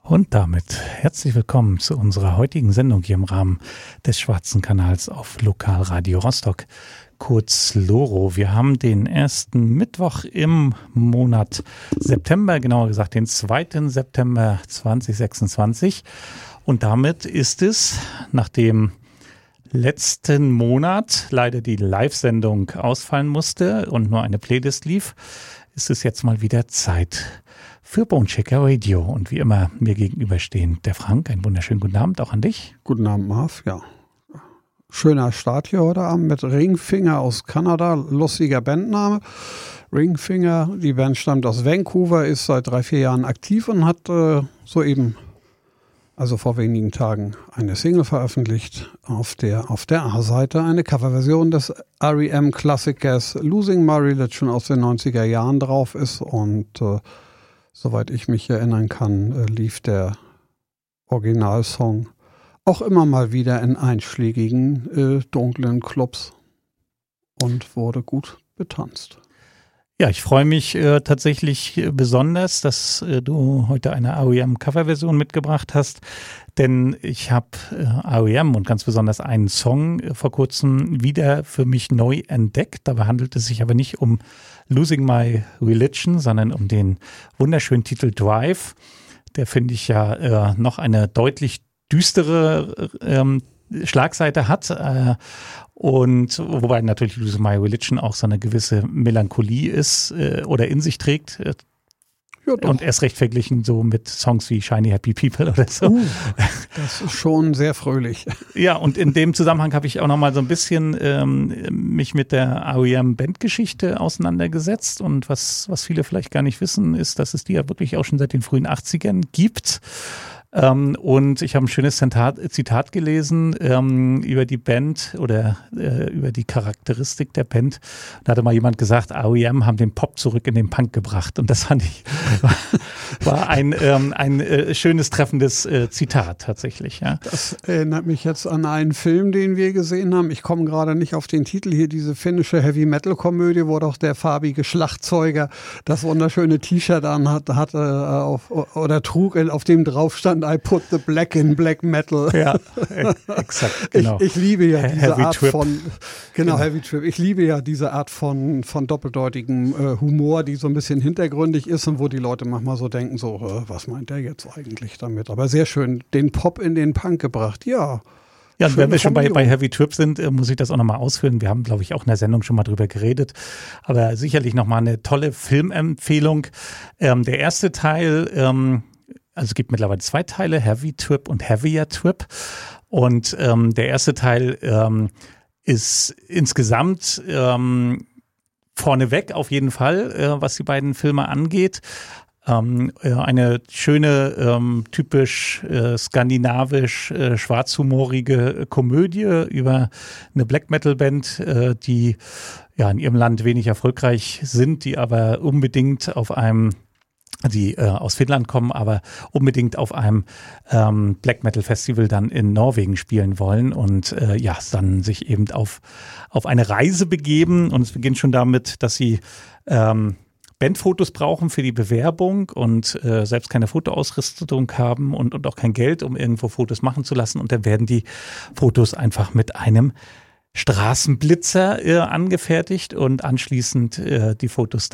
Und damit herzlich willkommen zu unserer heutigen Sendung hier im Rahmen des Schwarzen Kanals auf Lokalradio Rostock, kurz LoRo. Wir haben den ersten Mittwoch im Monat September, genauer gesagt den 2. September 2026. Und damit ist es, nachdem letzten Monat leider die Live-Sendung ausfallen musste und nur eine Playlist lief, ist es jetzt mal wieder Zeit für Bonechecker Radio. Und wie immer mir gegenüberstehen der Frank. Einen wunderschönen guten Abend auch an dich. Guten Abend, Marv. Ja, schöner Start hier heute Abend mit Ringfinger aus Kanada. Lustiger Bandname. Ringfinger, die Band stammt aus Vancouver, ist seit 3-4 Jahren aktiv und hat soeben, also vor wenigen Tagen, eine Single veröffentlicht. Auf der A-Seite eine Coverversion des R.E.M.-Klassikers Losing My Religion aus den 90er Jahren drauf ist. Und soweit ich mich erinnern kann, lief der Originalsong auch immer mal wieder in einschlägigen, dunklen Clubs und wurde gut betanzt. Ja, ich freue mich tatsächlich besonders, dass du heute eine R.E.M.-Coverversion mitgebracht hast, denn ich habe R.E.M. und ganz besonders einen Song vor kurzem wieder für mich neu entdeckt. Dabei handelt es sich aber nicht um Losing My Religion, sondern um den wunderschönen Titel Drive. Der finde ich ja noch eine deutlich düstere Schlagseite hat und wobei natürlich Losing My Religion auch so eine gewisse Melancholie ist oder in sich trägt. Ja, und erst recht verglichen so mit Songs wie Shiny Happy People oder so. Das ist schon sehr fröhlich. Ja, und in dem Zusammenhang habe ich auch noch mal so ein bisschen mich mit der R.E.M. Bandgeschichte auseinandergesetzt. Und was viele vielleicht gar nicht wissen, ist, dass es die ja wirklich auch schon seit den frühen 80ern gibt. Und ich habe ein schönes Zitat gelesen über die Band oder über die Charakteristik der Band. Da hatte mal jemand gesagt, R.E.M. haben den Pop zurück in den Punk gebracht. Und das fand ich, war ein schönes, treffendes Zitat tatsächlich. Ja. Das erinnert mich jetzt an einen Film, den wir gesehen haben. Ich komme gerade nicht auf den Titel hier, diese finnische Heavy-Metal-Komödie, wo doch der farbige Schlagzeuger das wunderschöne T-Shirt hatte oder trug, auf dem drauf stand, I put the black in black metal. Ja, exakt, genau. Ich liebe ja diese Heavy Art Trip. von, genau, Heavy Trip. Ich liebe ja diese Art von doppeldeutigem Humor, die so ein bisschen hintergründig ist und wo die Leute manchmal so denken, so, was meint der jetzt eigentlich damit? Aber sehr schön, den Pop in den Punk gebracht, ja. Ja, und wenn wir schon bei Heavy Trip sind, muss ich das auch nochmal ausführen. Wir haben, glaube ich, auch in der Sendung schon mal drüber geredet. Aber sicherlich nochmal eine tolle Filmempfehlung. Der erste Teil, also es gibt mittlerweile 2 Teile, Heavy Trip und Heavier Trip. Und der erste Teil ist insgesamt vorneweg auf jeden Fall, was die beiden Filme angeht. Eine schöne, typisch skandinavisch, schwarzhumorige Komödie über eine Black Metal Band, die ja in ihrem Land wenig erfolgreich sind, die aber unbedingt auf einem die aus Finnland kommen, aber unbedingt auf einem Black Metal Festival dann in Norwegen spielen wollen und dann sich eben auf eine Reise begeben. Und es beginnt schon damit, dass sie Bandfotos brauchen für die Bewerbung und selbst keine Fotoausrüstung haben und auch kein Geld, um irgendwo Fotos machen zu lassen. Und dann werden die Fotos einfach mit einem Straßenblitzer angefertigt und anschließend die Fotos